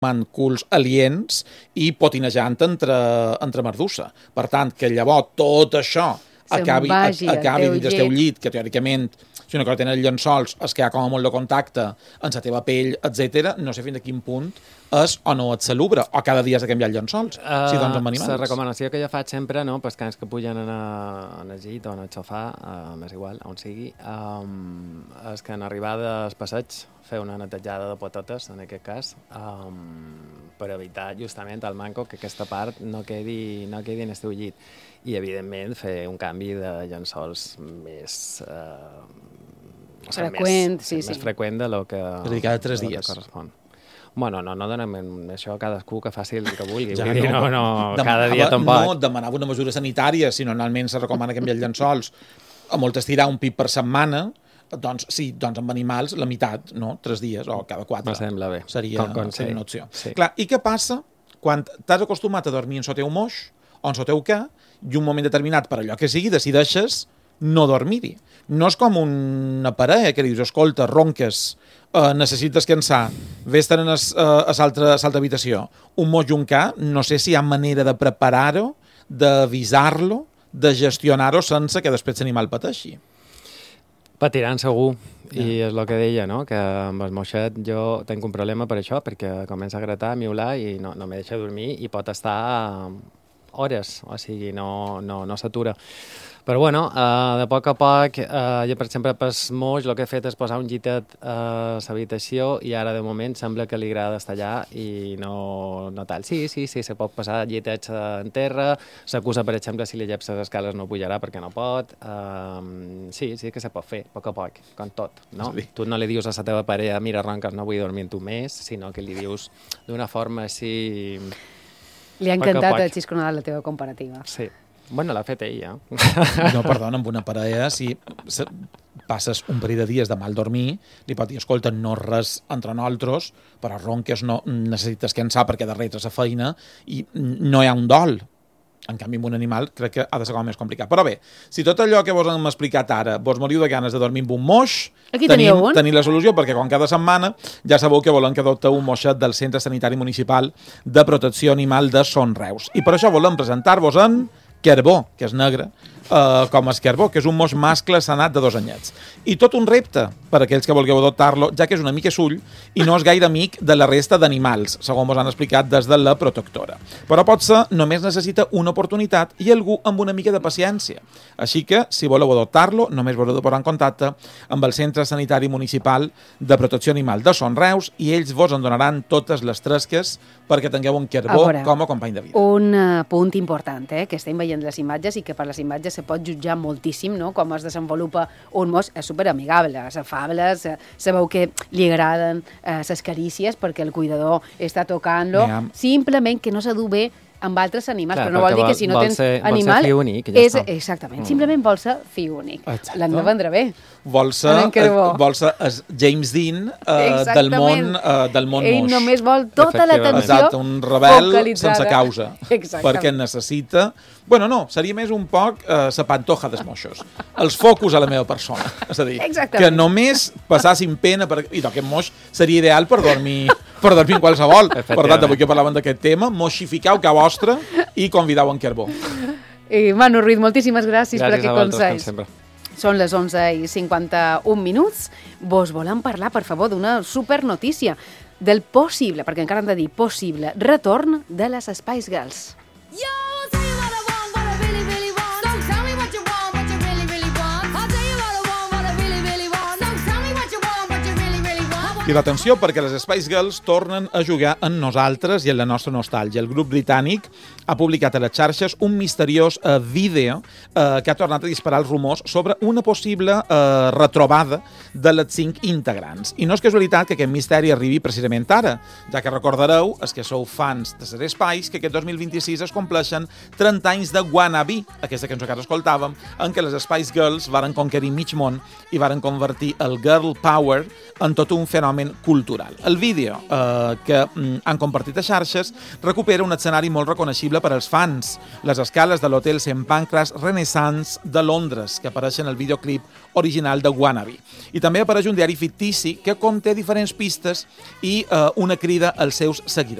culs aliens i potinejant entre merdussa. Per tant, que llavors tot això acabi dins del teu llit, que teòricament, si una cosa tenen llençols, es queda com a molt de contacte en la teva pell, etc. No sé fins a quin punt és o no et salubre, o cada dia has de canviar els llençols, si doncs amb animals. La recomanació que jo faig sempre, no, pels cans que pugen en el llit o en el sofà, m'és igual, on sigui, és que en arribar del passeig fer una netejada de patates, en aquest cas, per evitar justament el manco que aquesta part no quedi en el teu llit. I, evidentment, fer un canvi de llençols més freqüent de lo que... És a dir, cada 3 dies. Correspon. Bueno, no donem això a cadascú que faci el que vulgui. Ja, cada dia tampoc. No demanava una mesura sanitària, si normalment se recomana canviar els llençols a molt estirar un pip per setmana, doncs sí, doncs amb animals la meitat, no? 3 dies o cada 4. Me sembla bé. Seria una opció. Sí. Clar, i què passa quan t'has acostumat a dormir en el teu moix o en el teu ca i un moment determinat, per allò que sigui, decideixes no dormir-hi? No és com una parella que dius, escolta, ronques, necessites descansar, vés-te'n a l'altra habitació. Un moix i un ca, no sé si hi ha manera de preparar-ho, d'avisar-lo, de gestionar-ho sense que després l'animal pateixi. Patiran segur, i és el que deia, no? Que amb el moixet jo tinc un problema per això, perquè comença a gratar, a miular i no me deixa dormir i pot estar hores, o sigui, no s'atura. Però bueno, de poc a poc, jo per exemple pel moix el que he fet és posar un llitet a l'habitació i ara de moment sembla que li agrada estar allà i no tal. Sí, se pot posar llitets en terra, s'acusa per exemple si li lleps les escales no pujarà perquè no pot, sí que se pot fer, a poc, com tot, no? Sí. Tu no li dius a la teva parella, mira ronques, no vull dormir amb tu més, sinó que li dius d'una forma així... Li ha encantat el xisconat la teva comparativa. Sí. Bueno, l'ha fet ella. No, perdona, amb una parella, si passes un parell de dies de mal dormir, li pot dir, escolta, no res entre nosaltres, però ronques, no necessites descansar perquè darrere la feina i no hi ha un dol. En canvi, amb un animal crec que ha de ser més complicat. Però bé, si tot allò que vos hem explicat ara vos moriu de ganes de dormir amb un moix, tenim la solució, perquè quan cada setmana ja sabeu que volem que adopteu un moixet del Centre Sanitari Municipal de Protecció Animal de Son Reus. I per això volem presentar-vos en Carbó, que és negre, com és Carbó, que és un moix mascle sanat de 2 anyets. I tot un repte per a aquells que vulgueu adoptar-lo, ja que és una mica sull i no és gaire amic de la resta d'animals, segons us han explicat des de la protectora. Però potser només necessita una oportunitat i algú amb una mica de paciència. Així que, si voleu adoptar-lo, només vos heu de posar en contacte amb el Centre Sanitari Municipal de Protecció Animal de Son Reus i ells vos en donaran totes les tresques perquè tingueu un Carbó com a company de vida. Un punt important, que estem veient les imatges i que per les imatges se pot jutjar moltíssim, no? Com es desenvolupa un moix, és superamigable, s'afable, se veu que li agraden les carícies perquè el cuidador està tocant-lo, simplement que no s'ha dur bé amb altres animals, però no vol dir que si no tens animal... Vol ser fill únic, ja està. Exactament, simplement vol ser fill únic. L'han de vendre bé. Vol ser James Dean del món moix. Ell només vol tota l'atenció focalitzada. Un rebel sense causa. Perquè necessita... Bueno, no, seria més un poc la pantoja dels moixos. Els focus a la meva persona. És a dir, que només passassin pena... I aquest moix seria ideal per dormir en qualsevol. Per tant, avui que parlàvem d'aquest tema, moixifiqueu que vostre i convideu en Carbó. Manu Ruiz, moltíssimes gràcies per aquest consell. Són les 11:51. Vos volem parlar, per favor, d'una supernotícia, del possible, perquè encara hem de dir possible, retorn de les Spice Girls. I l'atenció, perquè les Spice Girls tornen a jugar en nosaltres i en la nostra nostàlgia. El grup britànic ha publicat a les xarxes un misteriós vídeo que ha tornat a disparar els rumors sobre una possible retrobada de les 5 integrants. I no és casualitat que aquest misteri arribi precisament ara, ja que recordareu, els que sou fans de les Spice, que aquest 2026 es compleixen 30 anys de Wannabe, aquesta cançó que ara escoltàvem, en què les Spice Girls varen conquerir mig món i varen convertir el girl power en tot un fenomen fenomen cultural. El vídeo que han compartit a xarxes recupera un escenari molt reconeixible per als fans, les escales de l'hotel St. Pancras Renaissance de Londres, que apareixen al videoclip original de Wannabe. I també apareix un diari fictici que conté diferents pistes i una crida als seus seguidors.